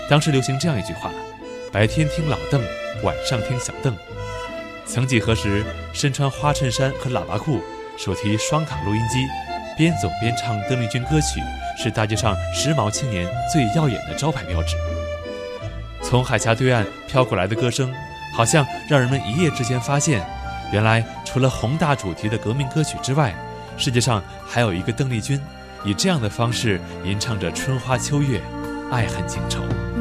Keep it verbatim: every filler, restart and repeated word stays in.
当时流行这样一句话：白天听老邓，晚上听小邓。曾几何时，身穿花衬衫和喇叭裤，手提双卡录音机，边走边唱邓丽君歌曲，是大街上时髦青年最耀眼的招牌标志。从海峡对岸飘过来的歌声，好像让人们一夜之间发现，原来除了宏大主题的革命歌曲之外，世界上还有一个邓丽君，以这样的方式吟唱着春花秋月，爱恨情仇。